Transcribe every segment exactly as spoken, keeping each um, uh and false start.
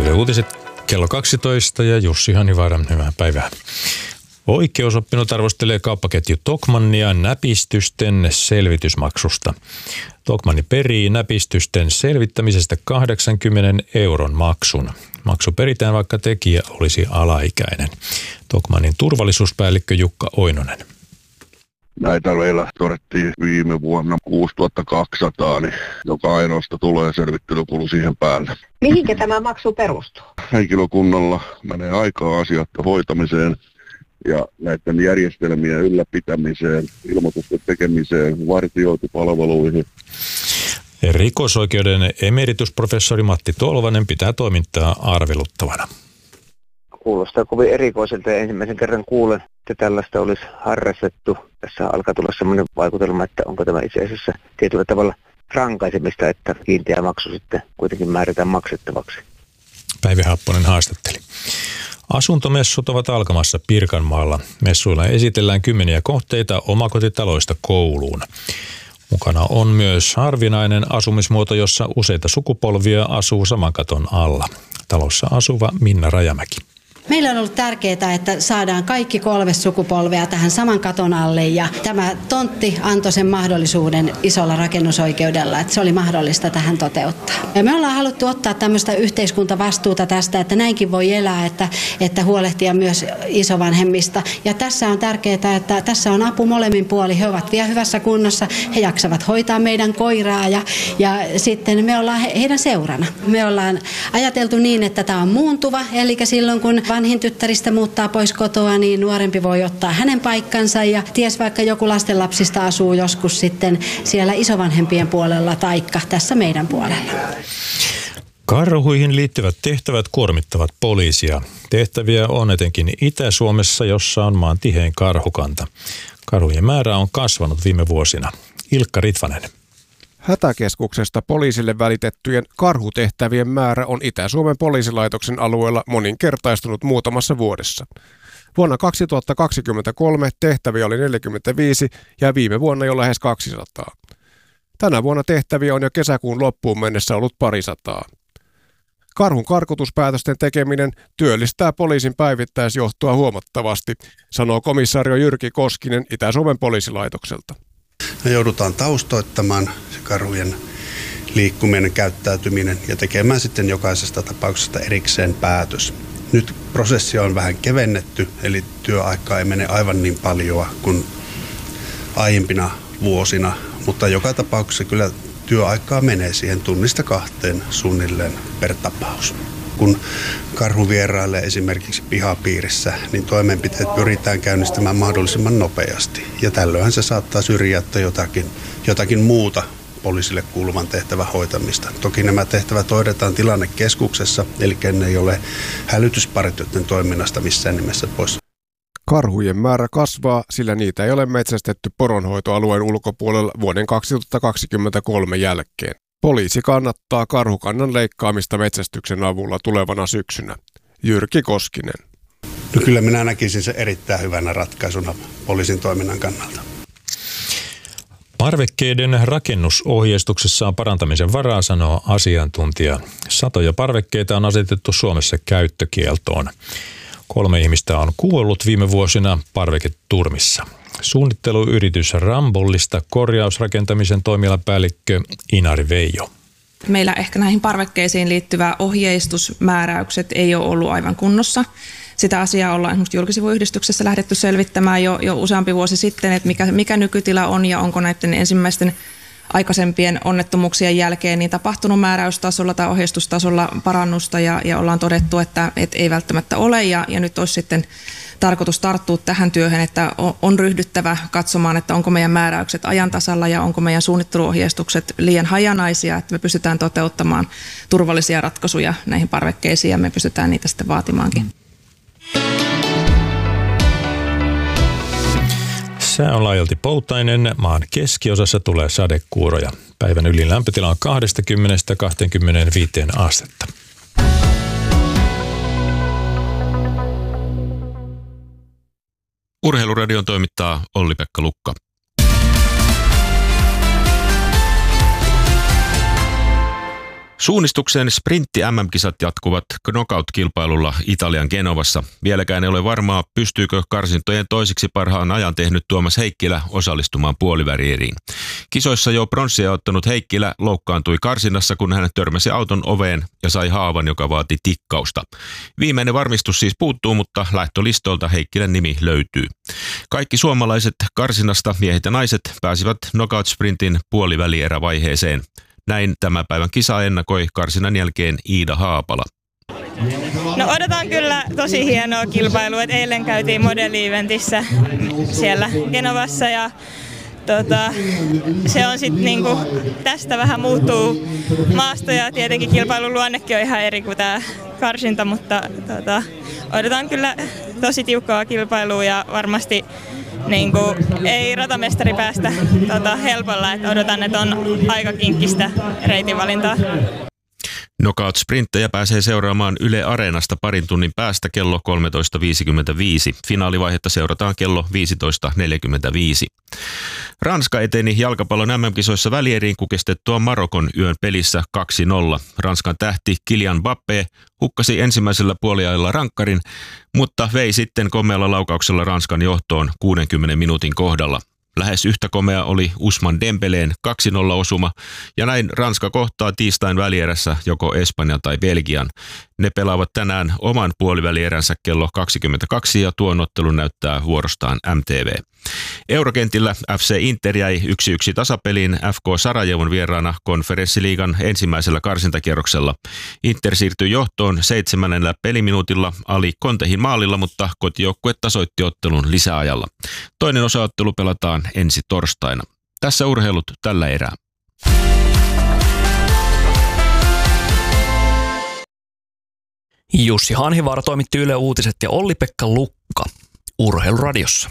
Yle Uutiset kello kaksitoista ja Jussi Hanivaara, hyvää päivää. Oikeusoppinut arvostelee kauppaketju Tokmannia näpistysten selvitysmaksusta. Tokmanni perii näpistysten selvittämisestä kahdeksankymmenen euron maksun. Maksu peritään, vaikka tekijä olisi alaikäinen. Tokmannin turvallisuuspäällikkö Jukka Oinonen. Näitä meillä todettiin viime vuonna kuusituhatta kaksisataa, niin joka ainoasta tulee selvittelykulu siihen päälle. Mihinkä tämä maksu perustuu? Henkilökunnalla menee aikaa asioiden hoitamiseen ja näiden järjestelmien ylläpitämiseen, ilmoitusten tekemiseen, vartiointipalveluihin. Rikosoikeuden emeritusprofessori Matti Tolvanen pitää toimintaa arveluttavana. Kuulostaa kovin erikoiselta ja ensimmäisen kerran kuulen, että tällaista olisi harrastettu. Tässä alkaa tulla sellainen vaikutelma, että onko tämä itse asiassa tietyllä tavalla rankaisemista, että kiinteä maksu sitten kuitenkin määrätään maksettavaksi. Päivi Happonen haastatteli. Asuntomessut ovat alkamassa Pirkanmaalla. Messuilla esitellään kymmeniä kohteita omakotitaloista kouluun. Mukana on myös harvinainen asumismuoto, jossa useita sukupolvia asuu saman katon alla. Talossa asuva Minna Rajamäki. Meillä on ollut tärkeää, että saadaan kaikki kolme sukupolvea tähän saman katon alle ja tämä tontti antoi sen mahdollisuuden isolla rakennusoikeudella, että se oli mahdollista tähän toteuttaa. Ja me ollaan haluttu ottaa tämmöistä yhteiskuntavastuuta tästä, että näinkin voi elää, että, että huolehtia myös isovanhemmista. Ja tässä on tärkeää, että tässä on apu molemmin puoli. He ovat vielä hyvässä kunnossa, he jaksavat hoitaa meidän koiraa ja, ja sitten me ollaan he, heidän seurana. Me ollaan ajateltu niin, että tämä on muuntuva, eli silloin kun vanhin tyttäristä muuttaa pois kotoa, niin nuorempi voi ottaa hänen paikkansa ja ties vaikka joku lastenlapsista asuu joskus sitten siellä isovanhempien puolella taikka tässä meidän puolella. Karhuihin liittyvät tehtävät kuormittavat poliisia. Tehtäviä on etenkin Itä-Suomessa, jossa on maan tihein karhukanta. Karhujen määrä on kasvanut viime vuosina. Ilkka Ritvanen. Hätäkeskuksesta poliisille välitettyjen karhutehtävien määrä on Itä-Suomen poliisilaitoksen alueella moninkertaistunut muutamassa vuodessa. Vuonna kaksituhattakaksikymmentäkolme tehtäviä oli neljäkymmentäviisi ja viime vuonna jo lähes kaksisataa. Tänä vuonna tehtäviä on jo kesäkuun loppuun mennessä ollut parisataa. Karhun karkotuspäätösten tekeminen työllistää poliisin päivittäisjohtoa huomattavasti, sanoo komisario Jyrki Koskinen Itä-Suomen poliisilaitokselta. Me joudutaan taustoittamaan se karhujen liikkuminen, käyttäytyminen ja tekemään sitten jokaisesta tapauksesta erikseen päätös. Nyt prosessia on vähän kevennetty, eli työaikaa ei mene aivan niin paljon kuin aiempina vuosina, mutta joka tapauksessa kyllä työaikaa menee siihen tunnista kahteen suunnilleen per tapaus. Kun karhu vierailee esimerkiksi pihapiirissä, niin toimenpiteet pyritään käynnistämään mahdollisimman nopeasti. Ja tällöinhän se saattaa syrjäyttää jotakin, jotakin muuta poliisille kuuluvan tehtävän hoitamista. Toki nämä tehtävät hoidetaan tilannekeskuksessa, eli ne ei ole hälytyspartioiden toiminnasta missään nimessä pois. Karhujen määrä kasvaa, sillä niitä ei ole metsästetty poronhoitoalueen ulkopuolella vuoden kaksituhattakaksikymmentäkolme jälkeen. Poliisi kannattaa karhukannan leikkaamista metsästyksen avulla tulevana syksynä. Jyrki Koskinen. No kyllä minä näkisin sen erittäin hyvänä ratkaisuna poliisin toiminnan kannalta. Parvekkeiden rakennusohjeistuksessa on parantamisen varaa, sanoo asiantuntija. Satoja parvekkeita on asetettu Suomessa käyttökieltoon. Kolme ihmistä on kuollut viime vuosina parveketurmissa. Suunnitteluyritys Rambollista korjausrakentamisen toimialapäällikkö Inari Veijo. Meillä ehkä näihin parvekkeisiin liittyvä ohjeistusmääräykset ei ole ollut aivan kunnossa. Sitä asiaa ollaan esimerkiksi julkisivuyhdistyksessä lähdetty selvittämään jo, jo useampi vuosi sitten, että mikä, mikä nykytila on ja onko näiden ensimmäisten aikaisempien onnettomuuksien jälkeen niin tapahtunut määräystasolla tai ohjeistustasolla parannusta ja, ja ollaan todettu, että, että ei välttämättä ole ja, ja nyt olisi sitten tarkoitus tarttua tähän työhön, että on ryhdyttävä katsomaan, että onko meidän määräykset ajan tasalla ja onko meidän suunnitteluohjeistukset liian hajanaisia, että me pystytään toteuttamaan turvallisia ratkaisuja näihin parvekkeisiin ja me pystytään niitä sitten vaatimaankin. Sää on laajalti poutainen, maan keskiosassa tulee sadekuuroja. Päivän ylin lämpötila on kaksikymmentä kaksikymmentäviisi astetta. Urheiluradion toimittaa Olli-Pekka Lukka. Suunnistuksen sprintti-M M-kisat jatkuvat knockout-kilpailulla Italian Genovassa. Vieläkään ei ole varmaa, pystyykö karsintojen toisiksi parhaan ajan tehnyt Tuomas Heikkilä osallistumaan puolivälieriin. Kisoissa jo pronssia ottanut Heikkilä loukkaantui karsinnassa, kun hän törmäsi auton oveen ja sai haavan, joka vaati tikkausta. Viimeinen varmistus siis puuttuu, mutta lähtölistolta Heikkilän nimi löytyy. Kaikki suomalaiset karsinnasta, miehet ja naiset, pääsivät knockout-sprintin puolivälierävaiheeseen. Näin tämän päivän kisa ennakoi karsinnan jälkeen Iida Haapala. No odotan kyllä tosi hienoa kilpailua. Eilen käytiin modeli-eventissä siellä Genovassa ja tota, se on sitten niinku, tästä vähän muuttuu maasto ja tietenkin kilpailun luonnekin on ihan eri kuin tämä karsinta, mutta tota, odotan kyllä tosi tiukkaa kilpailua ja varmasti niin kuin, ei ratamestari päästä tota, helpolla, että odotan, että on aika kinkkistä reitinvalintaa. Knockout-sprinttejä pääsee seuraamaan Yle Areenasta parin tunnin päästä kello kolmetoista viisikymmentäviisi. Finaalivaihetta seurataan kello viisitoista neljäkymmentäviisi. Ranska eteni jalkapallon M M-kisoissa välieriin kukistettua Marokon yön pelissä kaksi nolla. Ranskan tähti Kylian Mbappé hukkasi ensimmäisellä puoliajalla rankkarin, mutta vei sitten komealla laukauksella Ranskan johtoon kuudenkymmenen minuutin kohdalla. Lähes yhtä komea oli Ousmane Dembeleen kaksi nolla osuma ja näin Ranska kohtaa tiistain välierässä joko Espanjan tai Belgian. Ne pelaavat tänään oman puolivälieränsä kello kaksikymmentäkaksi ja tuon ottelun näyttää vuorostaan M T V. Eurokentillä F C Inter jäi yksi yksi tasapeliin F K Sarajevon vieraana konferenssiliigan ensimmäisellä karsintakierroksella. Inter siirtyi johtoon seitsemännellä peliminuutilla Ali Contehin maalilla, mutta kotijoukkue tasoitti ottelun lisäajalla. Toinen osaottelu pelataan ensi torstaina. Tässä urheilut tällä erää. Jussi Hanhivaara toimitti Yle Uutiset ja Olli-Pekka Lukka Urheiluradiossa.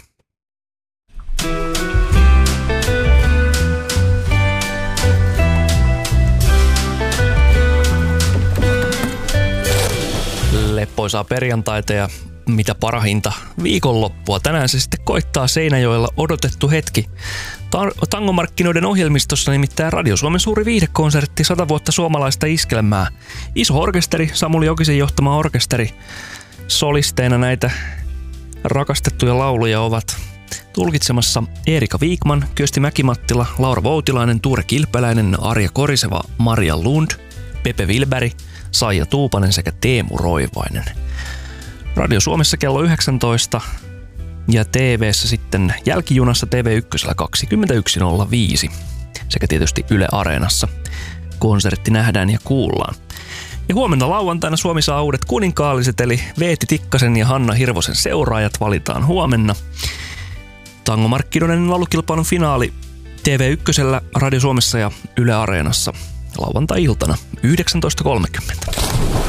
Leppoisaa perjantaita ja mitä parahinta viikonloppua. Tänään se sitten koittaa Seinäjoella odotettu hetki. Tangomarkkinoiden ohjelmistossa nimittäin Radio Suomen suuri viihdekonsertti sata vuotta suomalaista iskelmää. Iso orkesteri, Samuli Jokisen johtama orkesteri. Solisteina näitä rakastettuja lauluja ovat tulkitsemassa Erika Viikman, Kyösti Mäkimattila, Laura Voutilainen, Tuure Kilpeläinen, Arja Koriseva, Maria Lund, Pepe Wilberg, Saija Tuupanen sekä Teemu Roivainen. Radio Suomessa kello yhdeksäntoista ja T V:ssä sitten jälkijunassa T V yksi kaksikymmentäyksi nolla viisi sekä tietysti Yle Areenassa. Konsertti nähdään ja kuullaan. Ja huomenna lauantaina Suomi saa uudet kuninkaalliset, eli Veeti Tikkasen ja Hanna Hirvosen seuraajat valitaan huomenna. Tangomarkkinoiden laulukilpailun finaali T V yksi, Radio Suomessa ja Yle Areenassa lauantai-iltana yhdeksäntoista kolmekymmentä.